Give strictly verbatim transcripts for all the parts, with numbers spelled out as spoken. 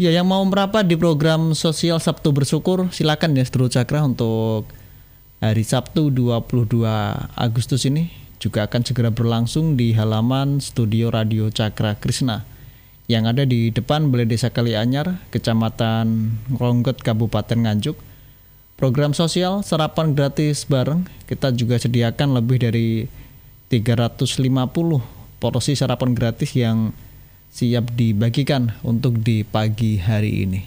Ya, yang mau merapat di program sosial Sabtu Bersyukur, silakan ya Sedulur Cakra untuk hari Sabtu dua puluh dua Agustus ini juga akan segera berlangsung di halaman studio Radio Cakra Krishna yang ada di depan Balai Desa Kalianyar, Kecamatan Ngronggot, Kabupaten Nganjuk. Program sosial sarapan gratis bareng, kita juga sediakan lebih dari tiga ratus lima puluh porsi sarapan gratis yang siap dibagikan untuk di pagi hari ini.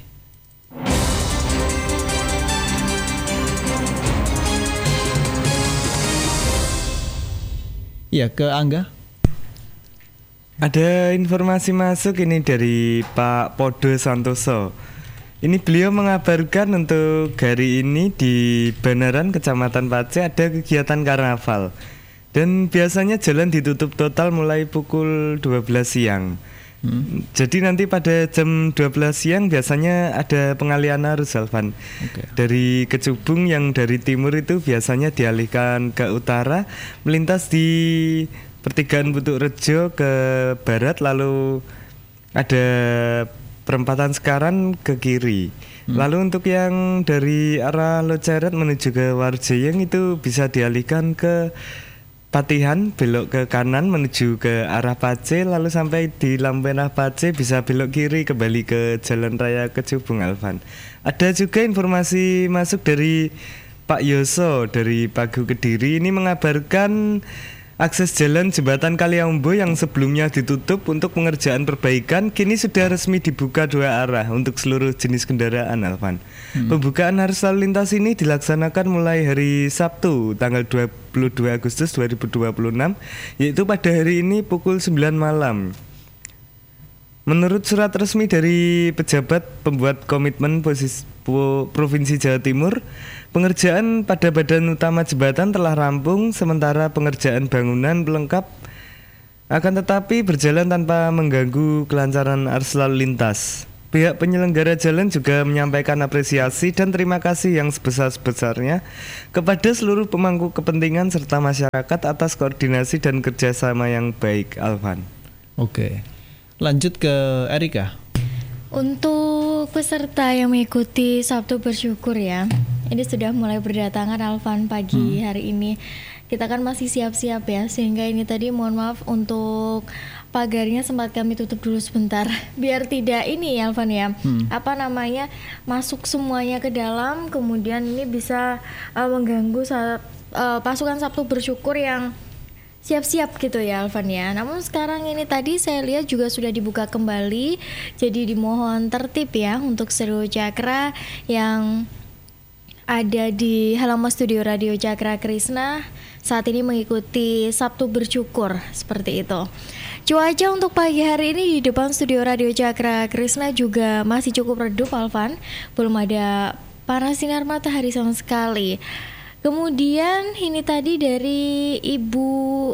Ya, ke Angga. Ada informasi masuk ini dari Pak Podo Santoso. Ini beliau mengabarkan untuk hari ini di Banaran, Kecamatan Pace ada kegiatan karnaval. Dan biasanya jalan ditutup total mulai pukul dua belas siang. Hmm. Jadi nanti pada jam dua belas siang biasanya ada pengalihan arus, Alvan. Okay. Dari Kecubung yang dari timur itu biasanya dialihkan ke utara, melintas di pertigaan Putuk Rejo ke barat, lalu ada perempatan Sekaran ke kiri. Hmm. Lalu untuk yang dari arah Loceret menuju ke Warjayeng itu bisa dialihkan ke Patihan, belok ke kanan menuju ke arah Pace, lalu sampai di lampu merah Pace bisa belok kiri kembali ke Jalan Raya Kecubung, Alvan. Ada juga informasi masuk dari Pak Yoso dari Pagu Kediri, ini mengabarkan akses jalan jembatan Kaliaumbo yang sebelumnya ditutup untuk pengerjaan perbaikan kini sudah resmi dibuka dua arah untuk seluruh jenis kendaraan, Alvan. Hmm. Pembukaan arus lalu lintas ini dilaksanakan mulai hari Sabtu tanggal dua puluh dua Agustus dua ribu dua puluh enam, yaitu pada hari ini pukul sembilan malam. Menurut surat resmi dari pejabat pembuat komitmen posisi, po, Provinsi Jawa Timur, pengerjaan pada badan utama jembatan telah rampung, sementara pengerjaan bangunan pelengkap akan tetapi berjalan tanpa mengganggu kelancaran arus lalu lintas. Pihak penyelenggara jalan juga menyampaikan apresiasi dan terima kasih yang sebesar-besarnya kepada seluruh pemangku kepentingan serta masyarakat atas koordinasi dan kerjasama yang baik, Alvan. Oke, lanjut ke Erika. Untuk peserta yang mengikuti Sabtu Bersyukur ya, ini sudah mulai berdatangan, Alvan, pagi hmm. hari ini. Kita kan masih siap-siap ya, sehingga ini tadi mohon maaf untuk pagarnya sempat kami tutup dulu sebentar biar tidak ini ya, Alvan ya, hmm. apa namanya masuk semuanya ke dalam, kemudian ini bisa uh, mengganggu saat, uh, pasukan Sabtu Bersyukur yang siap-siap gitu ya, Alvan ya. Namun sekarang ini tadi saya lihat juga sudah dibuka kembali, jadi dimohon tertib ya untuk seluruh Cakra yang ada di halaman studio Radio Cakra Krishna saat ini mengikuti Sabtu Bersyukur seperti itu. Cuaca untuk pagi hari ini di depan studio Radio Cakra Krishna juga masih cukup redup, Alvan. Belum ada panas sinar matahari sama sekali. Kemudian ini tadi dari Ibu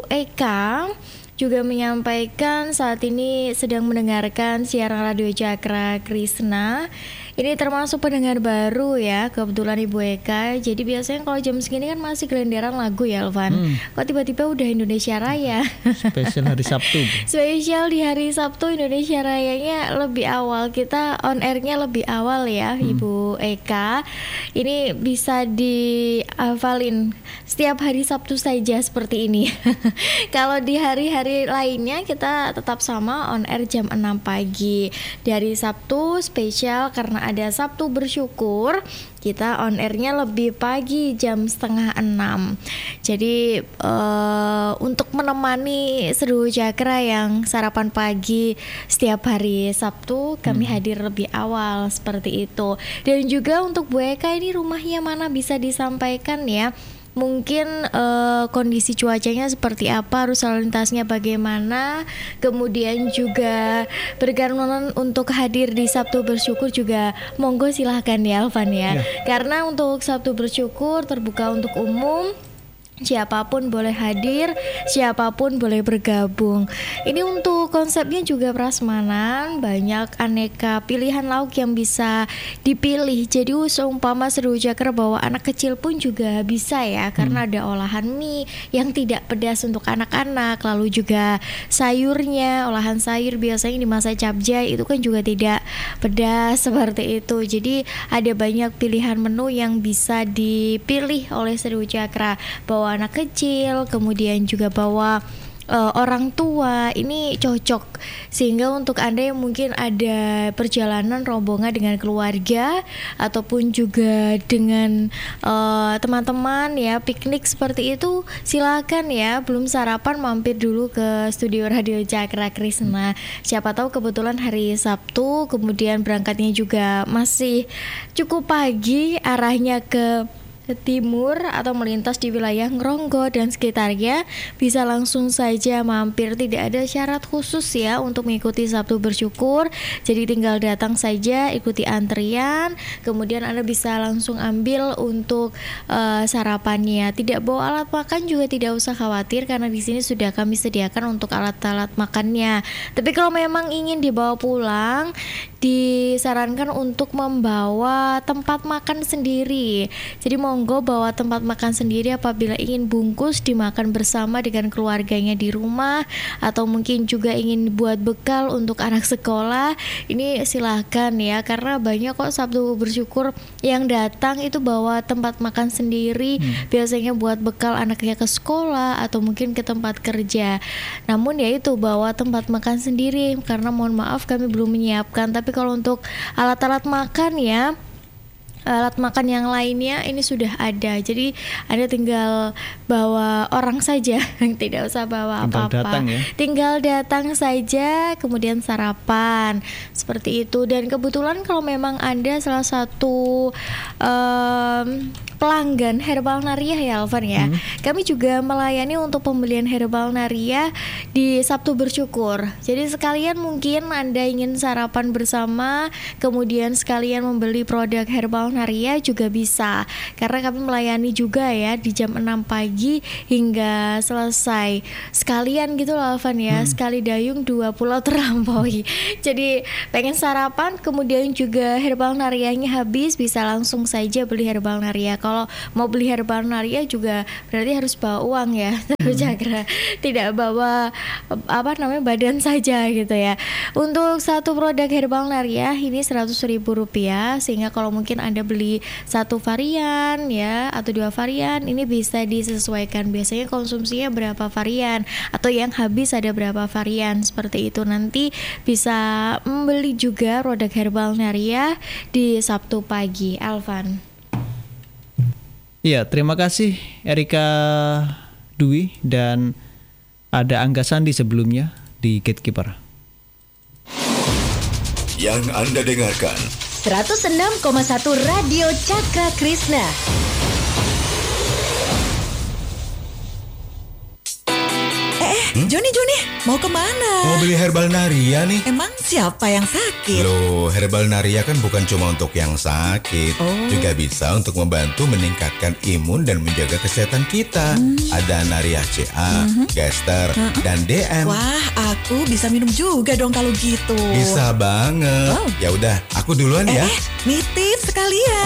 Eka juga menyampaikan saat ini sedang mendengarkan siaran Radio Cakra Krishna. Ini termasuk pendengar baru ya, kebetulan Ibu Eka. Jadi biasanya kalau jam segini kan masih gelenderan lagu ya, Alvan. Hmm. Kok tiba-tiba udah Indonesia Raya? Spesial hari Sabtu. Spesial di hari Sabtu Indonesia Rayanya lebih awal. Kita on airnya lebih awal ya, hmm. Ibu Eka. Ini bisa dihafalin setiap hari Sabtu saja seperti ini. Kalau di hari-hari lainnya kita tetap sama on air jam enam pagi. Di hari Sabtu spesial karena ada Sabtu Bersyukur, kita on airnya lebih pagi jam setengah enam. Jadi uh, untuk menemani seluruh Cakra yang sarapan pagi setiap hari Sabtu, kami hmm. hadir lebih awal seperti itu. Dan juga untuk Bu Eka ini rumahnya mana bisa disampaikan ya? Mungkin uh, kondisi cuacanya seperti apa, arus lalu lintasnya bagaimana, kemudian juga berkenan untuk hadir di Sabtu Bersyukur juga monggo silahkan ya, Alvan ya. Ya. Karena untuk Sabtu Bersyukur terbuka untuk umum. Siapapun boleh hadir, siapapun boleh bergabung. Ini untuk konsepnya juga prasmanan, banyak aneka pilihan lauk yang bisa dipilih. Jadi seumpama Seru Cakra bahwa anak kecil pun juga bisa ya, karena hmm. ada olahan mie yang tidak pedas untuk anak-anak, lalu juga sayurnya, olahan sayur biasanya di masa capjai itu kan juga tidak pedas seperti itu. Jadi ada banyak pilihan menu yang bisa dipilih oleh Seru Cakra, bahwa anak kecil, kemudian juga bawa uh, orang tua, ini cocok. Sehingga untuk Anda yang mungkin ada perjalanan rombongan dengan keluarga ataupun juga dengan uh, teman-teman ya, piknik seperti itu, silakan ya. Belum sarapan mampir dulu ke studio Radio Cakra Krisna. Siapa tahu kebetulan hari Sabtu, kemudian berangkatnya juga masih cukup pagi, arahnya ke ke timur atau melintas di wilayah Ngronggo dan sekitarnya, bisa langsung saja mampir. Tidak ada syarat khusus ya untuk mengikuti Sabtu Bersyukur. Jadi tinggal datang saja, ikuti antrian, kemudian Anda bisa langsung ambil untuk uh, sarapannya. Tidak bawa alat makan juga tidak usah khawatir, karena di sini sudah kami sediakan untuk alat-alat makannya. Tapi kalau memang ingin dibawa pulang, disarankan untuk membawa tempat makan sendiri. Jadi monggo bawa tempat makan sendiri apabila ingin bungkus dimakan bersama dengan keluarganya di rumah, atau mungkin juga ingin buat bekal untuk anak sekolah. Ini silahkan ya, karena banyak kok Sabtu Bersyukur yang datang itu bawa tempat makan sendiri, hmm. biasanya buat bekal anaknya ke sekolah atau mungkin ke tempat kerja. Namun ya itu, bawa tempat makan sendiri, karena mohon maaf kami belum menyiapkan. Tapi kalau untuk alat-alat makan ya, alat makan yang lainnya ini sudah ada. Jadi Anda tinggal bawa orang saja, tidak usah bawa tinggal apa-apa. Datang ya. Tinggal datang saja, kemudian sarapan seperti itu. Dan kebetulan kalau memang Anda salah satu um, pelanggan Herbal Nariah ya Alvan ya, hmm. kami juga melayani untuk pembelian Herbal Nariah di Sabtu Bersyukur. Jadi sekalian mungkin Anda ingin sarapan bersama, kemudian sekalian membeli produk Herbal Nariah juga bisa, karena kami melayani juga ya di jam enam pagi hingga selesai. Sekalian gitu loh Alvan ya, hmm. sekali dayung dua pulau terlampaui. Jadi pengen sarapan kemudian juga Herbal Nariahnya habis, bisa langsung saja beli Herbal Nariah. Kalau mau beli Herbal Nariah juga berarti harus bawa uang ya, Seru Cakra. Tidak bawa apa namanya badan saja gitu ya. Untuk satu produk Herbal Nariah ini seratus ribu rupiah, sehingga kalau mungkin Anda beli satu varian ya atau dua varian, ini bisa disesuaikan biasanya konsumsinya berapa varian atau yang habis ada berapa varian, seperti itu. Nanti bisa membeli juga produk Herbal Nariah di Sabtu pagi. Alvan. Iya, terima kasih Erika Dwi, dan ada Angga Sandi sebelumnya di Gatekeeper. Yang Anda dengarkan seratus enam koma satu Radio Cakra Krisna. Hmm? Joni, Joni, mau kemana? Mau beli Herbal Nariah nih. Emang siapa yang sakit? Loh, Herbal Nariah kan bukan cuma untuk yang sakit, oh. juga bisa untuk membantu meningkatkan imun dan menjaga kesehatan kita. Hmm. Ada Nariah C A, hmm. Gester, hmm. dan D M. Wah, aku bisa minum juga dong kalau gitu. Bisa banget. Oh. Ya udah, aku duluan eh, ya. Eh, nitip sekalian.